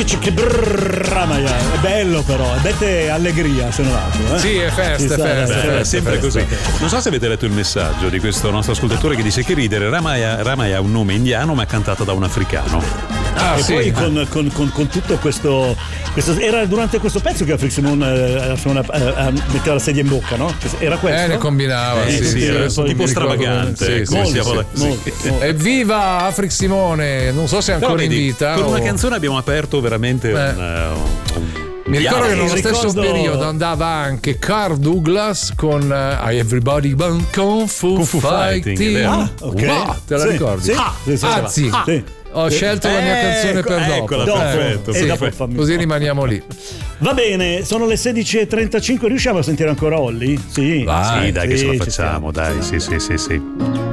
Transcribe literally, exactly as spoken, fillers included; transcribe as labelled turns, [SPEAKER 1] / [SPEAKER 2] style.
[SPEAKER 1] che Ramaya, è bello però, dette allegria se non altro. Eh?
[SPEAKER 2] Sì, è festa, è festa,
[SPEAKER 3] Beh, è sempre così. Non so se avete letto il messaggio di questo nostro ascoltatore che dice che ridere, Ramaya, Ramaya ha un nome indiano ma è cantata da un africano.
[SPEAKER 1] Ah, e
[SPEAKER 2] sì.
[SPEAKER 1] poi con, con, con, con tutto questo, questo era durante questo pezzo che Afrik Simone eh, suona- eh, eh, metteva la sedia in bocca, no? Era questo?
[SPEAKER 2] Eh, ne combinava,
[SPEAKER 3] Eh,
[SPEAKER 2] sì,
[SPEAKER 3] sì,
[SPEAKER 2] sì,
[SPEAKER 3] era
[SPEAKER 2] poi
[SPEAKER 3] tipo
[SPEAKER 2] mi ricordo-
[SPEAKER 3] stravagante,
[SPEAKER 2] sì,
[SPEAKER 3] come
[SPEAKER 2] sì,
[SPEAKER 3] siamo
[SPEAKER 2] sì.
[SPEAKER 3] là- sì.
[SPEAKER 1] Molto, molto.
[SPEAKER 2] Evviva Afrik Simone, non so se è
[SPEAKER 3] Però
[SPEAKER 2] ancora
[SPEAKER 3] vedi,
[SPEAKER 2] in vita.
[SPEAKER 3] con una
[SPEAKER 2] o-
[SPEAKER 3] canzone abbiamo aperto veramente
[SPEAKER 2] Eh.
[SPEAKER 3] un, uh, un
[SPEAKER 2] Mi ricordo che
[SPEAKER 1] Eh,
[SPEAKER 2] nello stesso
[SPEAKER 1] ricordo-
[SPEAKER 2] periodo andava anche Carl Douglas con uh, Everybody But Kung Fu,
[SPEAKER 3] Kung Fu
[SPEAKER 2] Fighting.
[SPEAKER 3] Fighting, vero?
[SPEAKER 1] Ah, ok.
[SPEAKER 2] Wow, te la
[SPEAKER 1] Sì,
[SPEAKER 2] ricordi?
[SPEAKER 1] sì,
[SPEAKER 2] Ah,
[SPEAKER 1] sì, sì,
[SPEAKER 2] ah,
[SPEAKER 1] sì.
[SPEAKER 2] sì.
[SPEAKER 1] Sì.
[SPEAKER 2] Ho scelto la mia canzone
[SPEAKER 3] Ecco,
[SPEAKER 2] per dopo.
[SPEAKER 3] eccola,
[SPEAKER 1] Dopo,
[SPEAKER 3] perfetto,
[SPEAKER 1] e
[SPEAKER 3] sì,
[SPEAKER 1] dopo
[SPEAKER 3] sì.
[SPEAKER 1] fammi-
[SPEAKER 2] Così rimaniamo lì.
[SPEAKER 1] Va bene, sono le sedici e trentacinque, riusciamo a sentire ancora Olli? Sì.
[SPEAKER 2] Vai.
[SPEAKER 3] Sì, dai, che
[SPEAKER 1] Sì,
[SPEAKER 3] ce la
[SPEAKER 1] ci
[SPEAKER 3] facciamo,
[SPEAKER 1] stiamo.
[SPEAKER 3] dai, sì, sì, sì, sì.